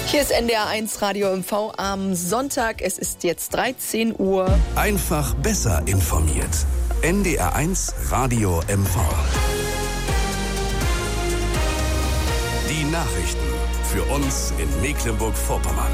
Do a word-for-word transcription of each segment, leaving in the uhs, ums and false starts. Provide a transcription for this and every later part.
Hier ist N D R eins Radio M V am Sonntag. Es ist jetzt dreizehn Uhr. Einfach besser informiert. N D R eins Radio M V. Die Nachrichten für uns in Mecklenburg-Vorpommern.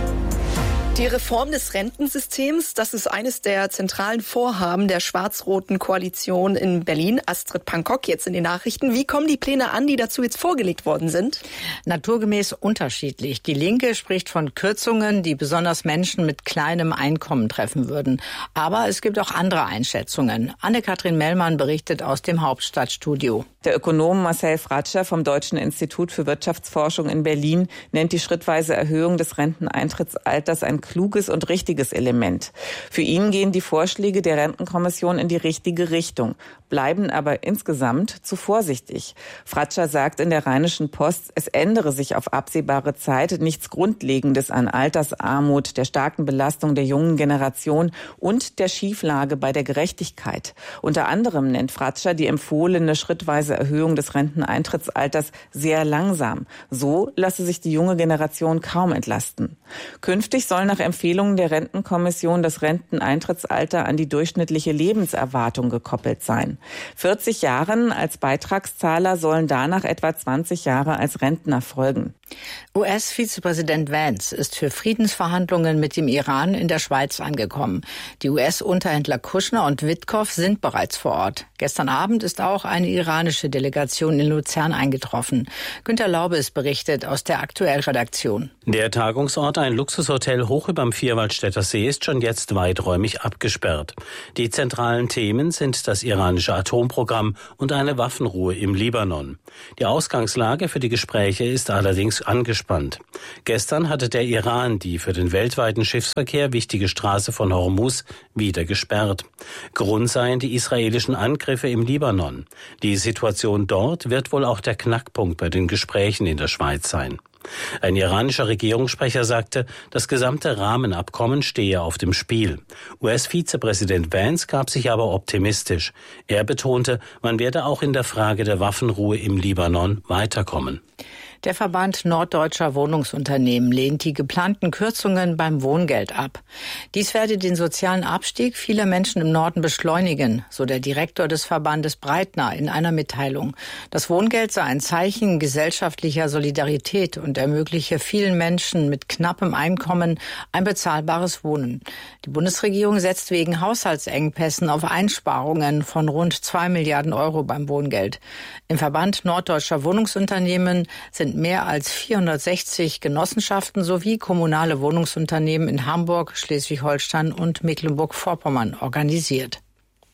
Die Reform des Rentensystems, das ist eines der zentralen Vorhaben der schwarz-roten Koalition in Berlin. Astrid Pankok jetzt in den Nachrichten. Wie kommen die Pläne an, die dazu jetzt vorgelegt worden sind? Naturgemäß unterschiedlich. Die Linke spricht von Kürzungen, die besonders Menschen mit kleinem Einkommen treffen würden. Aber es gibt auch andere Einschätzungen. Anne-Kathrin Mellmann berichtet aus dem Hauptstadtstudio. Der Ökonom Marcel Fratscher vom Deutschen Institut für Wirtschaftsforschung in Berlin nennt die schrittweise Erhöhung des Renteneintrittsalters ein kluges und richtiges Element. Für ihn gehen die Vorschläge der Rentenkommission in die richtige Richtung, bleiben aber insgesamt zu vorsichtig. Fratscher sagt in der Rheinischen Post, es ändere sich auf absehbare Zeit nichts Grundlegendes an Altersarmut, der starken Belastung der jungen Generation und der Schieflage bei der Gerechtigkeit. Unter anderem nennt Fratscher die empfohlene schrittweise Erhöhung des Renteneintrittsalters sehr langsam. So lasse sich die junge Generation kaum entlasten. Künftig soll nach Empfehlungen der Rentenkommission das Renteneintrittsalter an die durchschnittliche Lebenserwartung gekoppelt sein. vierzig Jahren als Beitragszahler sollen danach etwa zwanzig Jahre als Rentner folgen. U S-Vizepräsident Vance ist für Friedensverhandlungen mit dem Iran in der Schweiz angekommen. Die U S-Unterhändler Kushner und Witkow sind bereits vor Ort. Gestern Abend ist auch eine iranische Delegation in Luzern eingetroffen. Günter Laubes berichtet aus der Aktuell-Redaktion. Der Tagungsort, ein Luxushotel hoch überm Vierwaldstätter See, ist schon jetzt weiträumig abgesperrt. Die zentralen Themen sind das iranische Atomprogramm und eine Waffenruhe im Libanon. Die Ausgangslage für die Gespräche ist allerdings angespannt. Gestern hatte der Iran die für den weltweiten Schiffsverkehr wichtige Straße von Hormuz wieder gesperrt. Grund seien die israelischen Angriffe im Libanon. Die Situation dort wird wohl auch der Knackpunkt bei den Gesprächen in der Schweiz sein. Ein iranischer Regierungssprecher sagte, das gesamte Rahmenabkommen stehe auf dem Spiel. U S-Vizepräsident Vance gab sich aber optimistisch. Er betonte, man werde auch in der Frage der Waffenruhe im Libanon weiterkommen. Der Verband Norddeutscher Wohnungsunternehmen lehnt die geplanten Kürzungen beim Wohngeld ab. Dies werde den sozialen Abstieg vieler Menschen im Norden beschleunigen, so der Direktor des Verbandes Breitner in einer Mitteilung. Das Wohngeld sei ein Zeichen gesellschaftlicher Solidarität und ermögliche vielen Menschen mit knappem Einkommen ein bezahlbares Wohnen. Die Bundesregierung setzt wegen Haushaltsengpässen auf Einsparungen von rund zwei Milliarden Euro beim Wohngeld. Im Verband Norddeutscher Wohnungsunternehmen sind mehr als vierhundertsechzig Genossenschaften sowie kommunale Wohnungsunternehmen in Hamburg, Schleswig-Holstein und Mecklenburg-Vorpommern organisiert.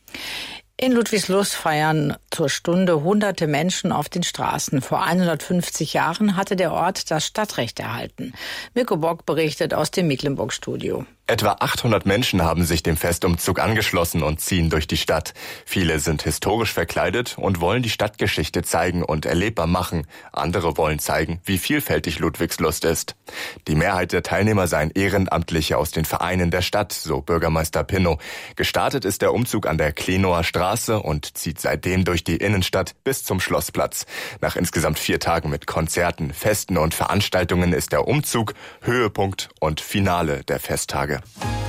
In Ludwigslust feiern zur Stunde hunderte Menschen auf den Straßen. Vor hundertfünfzig Jahren hatte der Ort das Stadtrecht erhalten. Mirko Bock berichtet aus dem Mecklenburg-Studio. Etwa achthundert Menschen haben sich dem Festumzug angeschlossen und ziehen durch die Stadt. Viele sind historisch verkleidet und wollen die Stadtgeschichte zeigen und erlebbar machen. Andere wollen zeigen, wie vielfältig Ludwigslust ist. Die Mehrheit der Teilnehmer seien Ehrenamtliche aus den Vereinen der Stadt, so Bürgermeister Pinnow. Gestartet ist der Umzug an der Klenower Straße und zieht seitdem durch die Innenstadt bis zum Schlossplatz. Nach insgesamt vier Tagen mit Konzerten, Festen und Veranstaltungen ist der Umzug Höhepunkt und Finale der Festtage.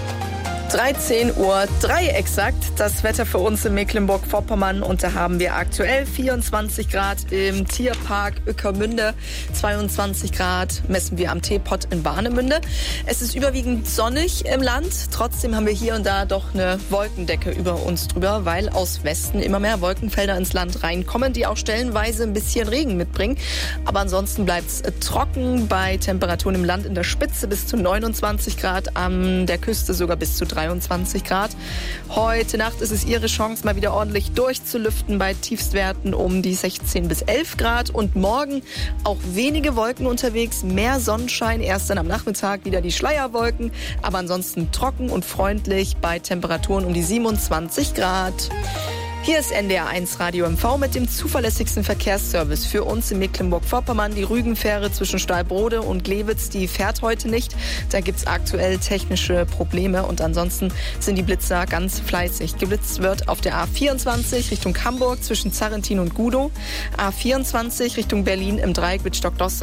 dreizehn Uhr drei exakt, das Wetter für uns in Mecklenburg-Vorpommern, und da haben wir aktuell vierundzwanzig Grad im Tierpark Ueckermünde, zweiundzwanzig Grad messen wir am Teepot in Warnemünde. Es ist überwiegend sonnig im Land, trotzdem haben wir hier und da doch eine Wolkendecke über uns drüber, weil aus Westen immer mehr Wolkenfelder ins Land reinkommen, die auch stellenweise ein bisschen Regen mitbringen. Aber ansonsten bleibt es trocken bei Temperaturen im Land in der Spitze bis zu neunundzwanzig Grad, an der Küste sogar bis zu dreiundzwanzig Grad. Heute Nacht ist es Ihre Chance, mal wieder ordentlich durchzulüften bei Tiefstwerten um die sechzehn bis elf Grad. Und morgen auch wenige Wolken unterwegs, mehr Sonnenschein, erst dann am Nachmittag wieder die Schleierwolken, aber ansonsten trocken und freundlich bei Temperaturen um die siebenundzwanzig Grad. Hier ist N D R eins Radio M V mit dem zuverlässigsten Verkehrsservice für uns in Mecklenburg-Vorpommern. Die Rügenfähre zwischen Stallbrode und Glewitz, die fährt heute nicht. Da gibt's aktuell technische Probleme und ansonsten sind die Blitzer ganz fleißig. Geblitzt wird auf der A vierundzwanzig Richtung Hamburg zwischen Zarrentin und Gudow, A vierundzwanzig Richtung Berlin im Dreieck mit Stockdosse.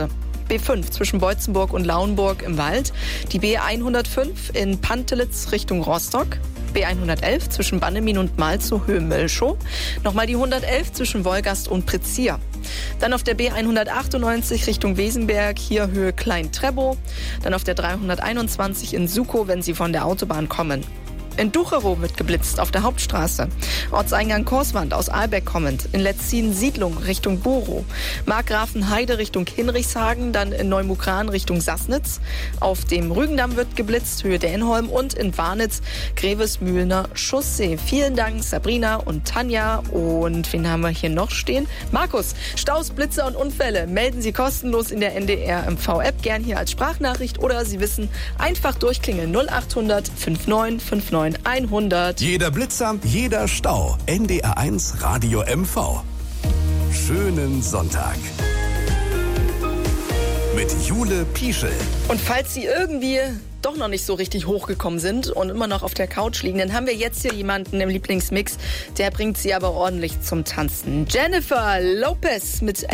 B fünf zwischen Boitzenburg und Lauenburg im Wald, die B hundertfünf in Pantelitz Richtung Rostock, B hundertelf zwischen Bannemin und Malzow Höhe Mölschow, nochmal die hundertelf zwischen Wolgast und Prezier. Dann auf der B hundertachtundneunzig Richtung Wesenberg, hier Höhe Klein-Trebow, dann auf der dreihunderteinundzwanzig in Sukow, wenn Sie von der Autobahn kommen. In Ducherow wird geblitzt auf der Hauptstraße. Ortseingang Korswand aus Ahlbeck kommend. In Letzin Siedlung Richtung Borow. Markgrafenheide Richtung Hinrichshagen. Dann in Neumukran Richtung Sassnitz. Auf dem Rügendamm wird geblitzt, Höhe Dänholm. Und in Warnitz Grevesmühlener Chaussee. Vielen Dank Sabrina und Tanja. Und wen haben wir hier noch stehen? Markus, Staus, Blitzer und Unfälle melden Sie kostenlos in der N D R M V-App. Gern hier als Sprachnachricht oder Sie wissen, einfach durchklingeln null achthundert neunundfünfzig neunundfünfzig hundert. Jeder Blitzer, jeder Stau. N D R eins Radio M V. Schönen Sonntag. Mit Jule Pieschel. Und falls Sie irgendwie doch noch nicht so richtig hochgekommen sind und immer noch auf der Couch liegen, dann haben wir jetzt hier jemanden im Lieblingsmix, der bringt Sie aber ordentlich zum Tanzen. Jennifer Lopez mit